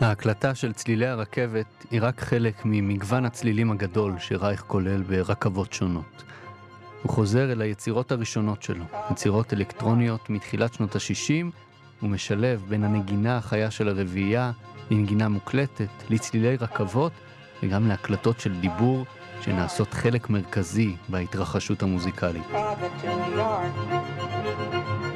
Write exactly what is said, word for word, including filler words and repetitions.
ההקלטה של צלילי הרכבת היא רק חלק ממגוון הצלילים הגדול שרייך כולל ברכבות שונות. הוא חוזר אל היצירות הראשונות שלו, יצירות אלקטרוניות מתחילת שנות ה-שישים, ומשלב בין הנגינה החיה של הרביעייה לנגינה מוקלטת, לצלילי רכבות וגם להקלטות של דיבור שנעשות חלק מרכזי בהתרחשות המוזיקלית.